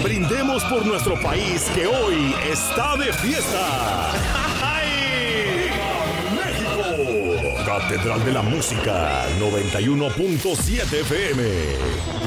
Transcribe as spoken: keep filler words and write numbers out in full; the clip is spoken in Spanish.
Brindemos por nuestro país que hoy está de fiesta. México. Catedral de la Música, noventa y uno punto siete F M.